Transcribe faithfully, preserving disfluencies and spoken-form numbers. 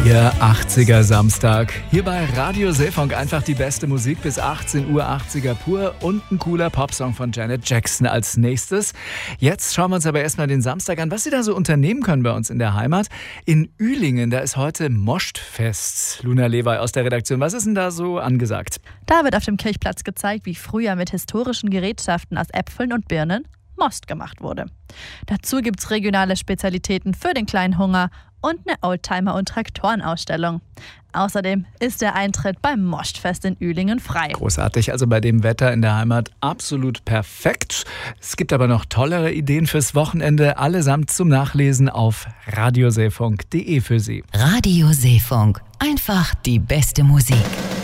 Ihr achtziger Samstag. Hier bei Radio Seefunk einfach die beste Musik bis achtzehn Uhr, achtziger pur und ein cooler Popsong von Janet Jackson als nächstes. Jetzt schauen wir uns aber erstmal den Samstag an, was Sie da so unternehmen können bei uns in der Heimat. In Uhlingen, da ist heute Moschtfest. Luna Lewey aus der Redaktion, was ist denn da so angesagt? Da wird auf dem Kirchplatz gezeigt, wie früher mit historischen Gerätschaften aus Äpfeln und Birnen Most gemacht wurde. Dazu gibt's regionale Spezialitäten für den kleinen Hunger und eine Oldtimer- und Traktorenausstellung. Außerdem ist der Eintritt beim Moschtfest in Uhlingen frei. Großartig, also bei dem Wetter in der Heimat absolut perfekt. Es gibt aber noch tollere Ideen fürs Wochenende, allesamt zum Nachlesen auf radioseefunk punkt de für Sie. Radio Seefunk, einfach die beste Musik.